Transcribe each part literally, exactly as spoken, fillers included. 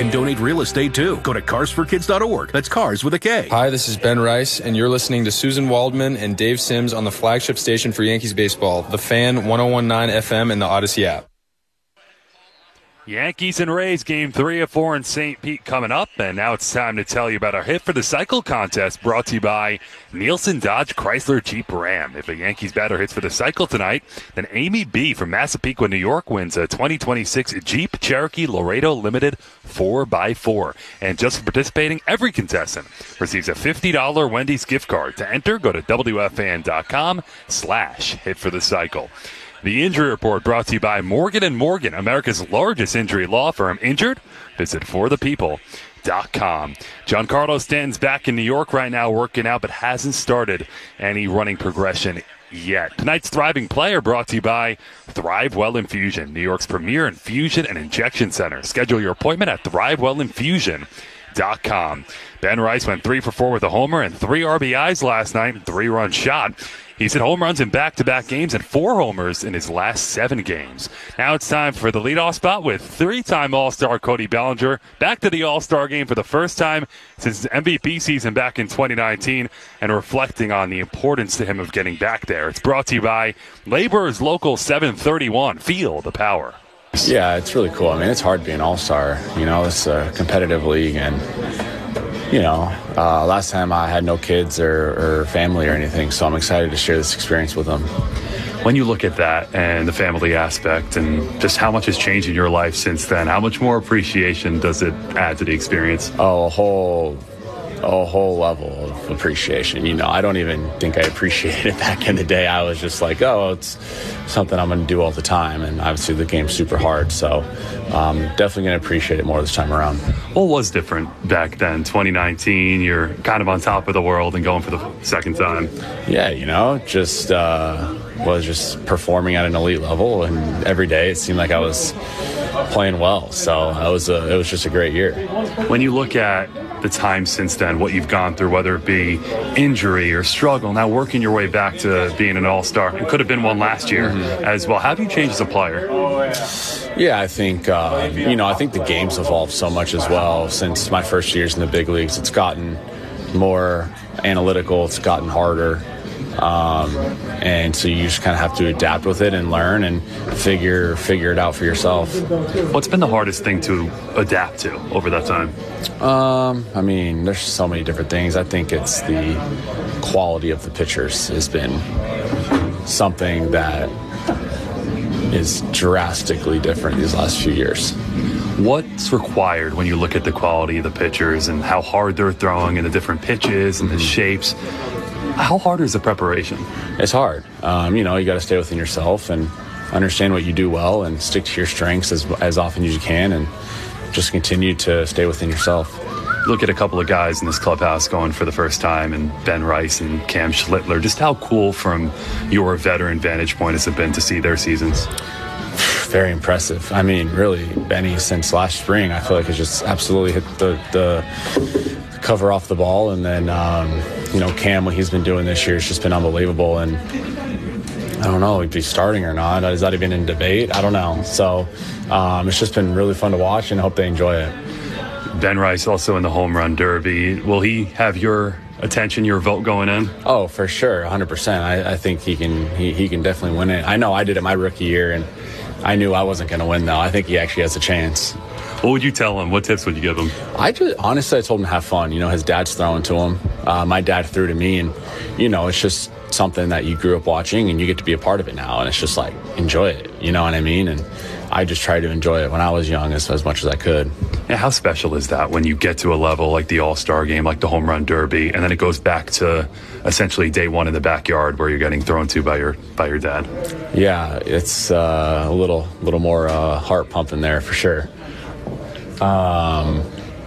can donate real estate too. Go to cars for kids dot org. That's cars with a K. Hi, this is Ben Rice, and you're listening to Susan Waldman and Dave Sims on the flagship station for Yankees baseball, The Fan, one oh one point nine F M, and the Odyssey app. Yankees and Rays, game three of four in Saint Pete coming up, and now it's time to tell you about our Hit for the Cycle contest brought to you by Nielsen Dodge Chrysler Jeep Ram. If a Yankees batter hits for the cycle tonight, then Amy B. from Massapequa, New York wins a twenty twenty-six Jeep Cherokee Laredo Limited four by four. And just for participating, every contestant receives a fifty dollars Wendy's gift card. To enter, go to W F A N dot com slash Hit for the Cycle. The injury report brought to you by Morgan and Morgan, America's largest injury law firm. Injured? Visit for the people dot com. Giancarlo Stanton's back in New York right now working out, but hasn't started any running progression yet. Tonight's Thriving Player brought to you by ThriveWell Infusion, New York's premier infusion and injection center. Schedule your appointment at thrive well infusion dot com. Ben Rice went three for four with a homer and three R B Is last night, three-run shot. He's hit home runs in back-to-back games and four homers in his last seven games. Now it's time for the leadoff spot with three-time All-Star Cody Bellinger back to the All-Star game for the first time since his M V P season back in twenty nineteen and reflecting on the importance to him of getting back there. It's brought to you by Laborers Local seven thirty-one. Feel the power. Yeah, it's really cool. I mean, it's hard to be an all-star. You know, it's a competitive league, and, you know, uh, last time I had no kids or, or family or anything, so I'm excited to share this experience with them. When you look at that and the family aspect and just how much has changed in your life since then, how much more appreciation does it add to the experience? Oh, a whole... a whole level of appreciation. You know, I don't even think I appreciated it back in the day. I was just like, oh, it's something I'm going to do all the time. And obviously the game's super hard. So um, definitely going to appreciate it more this time around. What was different back then? twenty nineteen, you're kind of on top of the world and going for the second time. Yeah, you know, just uh, was just performing at an elite level. And every day it seemed like I was playing well. So it was, a, it was just a great year. When you look at the time since then, what you've gone through, whether it be injury or struggle, now working your way back to being an all-star. It could have been one last year mm-hmm. as well. How have you changed as a player? Yeah, I think, uh, you know, I think the game's evolved so much as well since my first years in the big leagues. It's gotten more analytical. It's gotten harder. Um, and so you just kind of have to adapt with it and learn and figure figure it out for yourself. What's been the hardest thing to adapt to over that time? Um, I mean, there's so many different things. I think it's the quality of the pitchers has been something that is drastically different these last few years. What's required when you look at the quality of the pitchers and how hard they're throwing and the different pitches and the shapes? How hard is the preparation? It's hard. Um, you know, you got to stay within yourself and understand what you do well and stick to your strengths as as often as you can and just continue to stay within yourself. Look at a couple of guys in this clubhouse going for the first time, and Ben Rice and Cam Schlittler. Just how cool from your veteran vantage point has it been to see their seasons? Very impressive. I mean, really, Benny, since last spring, I feel like it's just absolutely hit the, the cover off the ball. And then, um, you know, Cam, what he's been doing this year has just been unbelievable. And I don't know if he's starting or not. Is that even in debate? I don't know. So um, it's just been really fun to watch, and I hope they enjoy it. Ben Rice also in the home run derby. Will he have your attention, your vote going in? Oh, for sure, one hundred percent. I, I think he can he, he can definitely win it. I know I did it my rookie year, and I knew I wasn't going to win, though. I think he actually has a chance. What would you tell him? What tips would you give him? I just, honestly, I told him to have fun. You know, his dad's throwing to him. Uh, my dad threw to me, and, you know, it's just something that you grew up watching, and you get to be a part of it now, and it's just like, enjoy it. You know what I mean? And I just tried to enjoy it when I was young as, as much as I could. Yeah, how special is that when you get to a level like the All-Star game, like the home run derby, and then it goes back to essentially day one in the backyard where you're getting thrown to by your by your dad? Yeah, it's uh, a little little more uh, heart pumping there for sure. Um,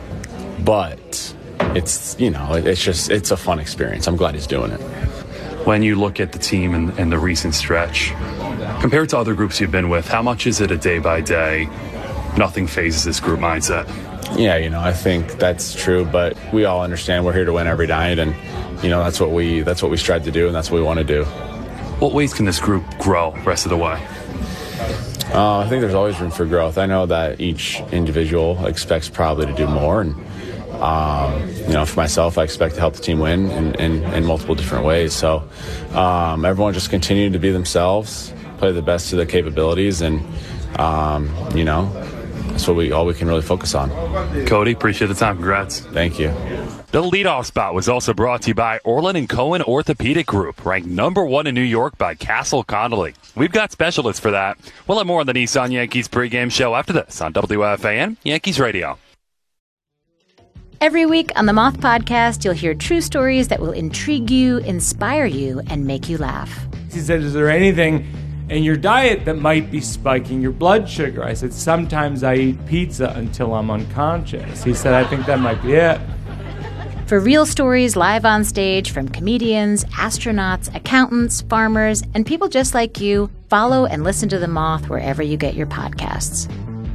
but it's, you know, it's just, it's a fun experience. I'm glad he's doing it. When you look at the team and, and the recent stretch, compared to other groups you've been with, how much is it a day by day, nothing phases this group mindset? Yeah, you know, I think that's true, but we all understand we're here to win every night, and, you know, that's what we, that's what we strive to do, and that's what we want to do. What ways can this group grow the rest of the way? Uh, I think there's always room for growth. I know that each individual expects probably to do more, and um, you know, for myself, I expect to help the team win in, in, in multiple different ways. So um, everyone just continue to be themselves, play the best of their capabilities, and um, you know, that's what we all we can really focus on. Cody, appreciate the time. Congrats. Thank you. The leadoff spot was also brought to you by Orland and Cohen Orthopedic Group, ranked number one in New York by Castle Connolly. We've got specialists for that. We'll have more on the Nissan Yankees pregame show after this on W F A N Yankees Radio. Every week on the Moth Podcast, you'll hear true stories that will intrigue you, inspire you, and make you laugh. He said, is there anything in your diet that might be spiking your blood sugar? I said, sometimes I eat pizza until I'm unconscious. He said, I think that might be it. For real stories live on stage from comedians, astronauts, accountants, farmers, and people just like you, follow and listen to The Moth wherever you get your podcasts.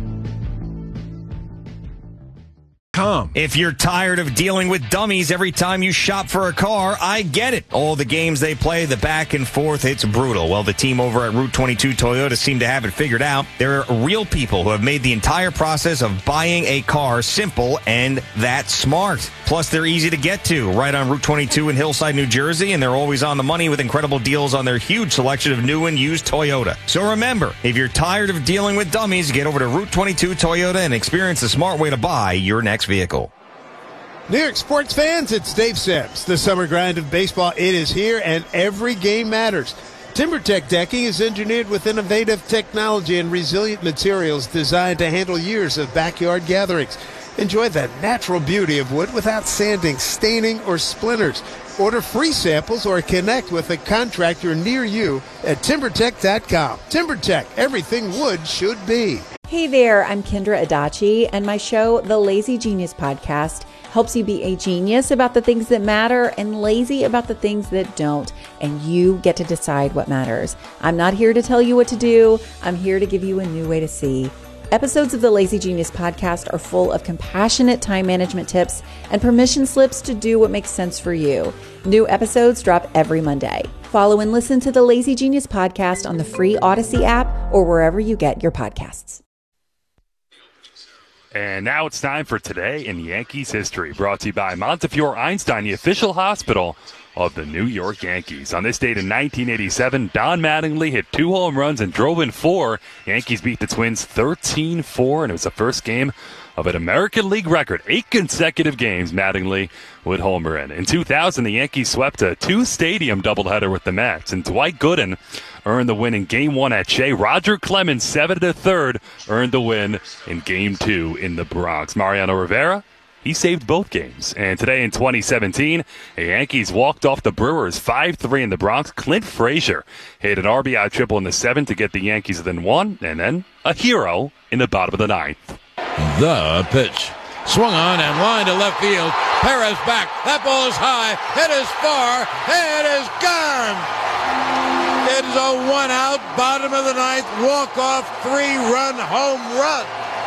If you're tired of dealing with dummies every time you shop for a car, I get it. All the games they play, the back and forth, it's brutal. Well, the team over at Route twenty-two Toyota seem to have it figured out. There are real people who have made the entire process of buying a car simple and that smart. Plus, they're easy to get to, right on Route twenty-two in Hillside, New Jersey, and they're always on the money with incredible deals on their huge selection of new and used Toyota. So remember, if you're tired of dealing with dummies, get over to Route twenty-two Toyota and experience the smart way to buy your next vehicle. New York sports fans, it's Dave Sims. The summer grind of baseball, it is here, and every game matters. TimberTech decking is engineered with innovative technology and resilient materials designed to handle years of backyard gatherings. Enjoy the natural beauty of wood without sanding, staining, or splinters. Order free samples or connect with a contractor near you at timbertech dot com. TimberTech, everything wood should be. Hey there, I'm Kendra Adachi, and my show, The Lazy Genius Podcast, helps you be a genius about the things that matter and lazy about the things that don't, and you get to decide what matters. I'm not here to tell you what to do. I'm here to give you a new way to see. Episodes of the Lazy Genius Podcast are full of compassionate time management tips and permission slips to do what makes sense for you. New episodes drop every Monday. Follow and listen to the Lazy Genius Podcast on the free Odyssey app or wherever you get your podcasts. And now it's time for Today in Yankees History, brought to you by Montefiore Einstein, the official hospital of the New York Yankees. On this date in nineteen eighty-seven, Don Mattingly hit two home runs and drove in four. Yankees beat the Twins thirteen four, and it was the first game of an American League record. Eight consecutive games Mattingly would homer in. In two thousand, the Yankees swept a two-stadium doubleheader with the Mets, and Dwight Gooden earned the win in Game one at Shea. Roger Clemens, seven to third, earned the win in Game two in the Bronx. Mariano Rivera, he saved both games. And today in twenty seventeen, the Yankees walked off the Brewers five three in the Bronx. Clint Frazier hit an R B I triple in the seventh to get the Yankees within one, and then a hero in the bottom of the ninth. The pitch. Swung on and lined to left field. Perez back. That ball is high. It is far. It is gone. It is a one-out, bottom of the ninth, walk-off, three-run home run.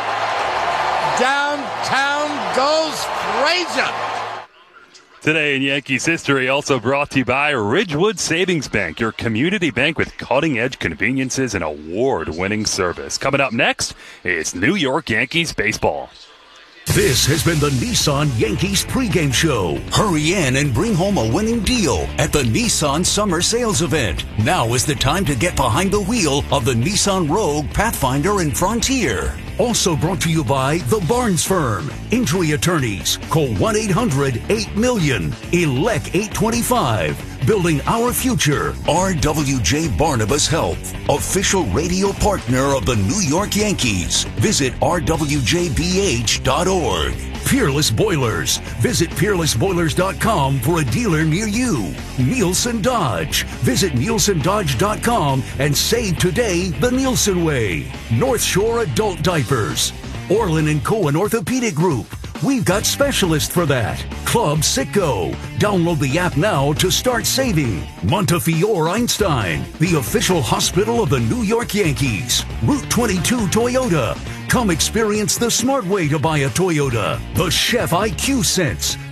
Downtown goes Frazier. Today in Yankees history, also brought to you by Ridgewood Savings Bank, your community bank with cutting-edge conveniences and award-winning service. Coming up next, it's New York Yankees baseball. This has been the Nissan Yankees pregame show. Hurry in and bring home a winning deal at the Nissan Summer Sales Event. Now is the time to get behind the wheel of the Nissan Rogue, Pathfinder, and Frontier. Also brought to you by The Barnes Firm. Injury attorneys. Call one eight hundred eight million. Elect eight twenty-five. Building our future. R W J Barnabas Health. Official radio partner of the New York Yankees. Visit r w j b h dot org. Peerless Boilers. Visit peerless boilers dot com for a dealer near you. Nielsen Dodge. Visit nielsen dodge dot com and save today the Nielsen way. North Shore Adult Diapers. Orland and Cohen Orthopedic Group. We've got specialists for that. Club Sitco. Download the app now to start saving. Montefiore Einstein, the official hospital of the New York Yankees. Route twenty-two Toyota. Come experience the smart way to buy a Toyota. The Chef I Q Sense.